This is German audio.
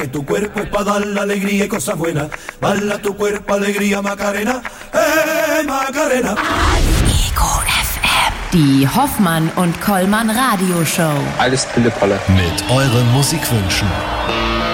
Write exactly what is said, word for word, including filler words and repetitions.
Que tu cuerpo es para dar la alegría y cosas buenas. Bala tu cuerpo, alegría, Macarena. ¡Eh, Macarena! Ego F M. Die Hoffmann und Kollmann Radioshow. Alles Pille-Palle. Mit euren Musikwünschen.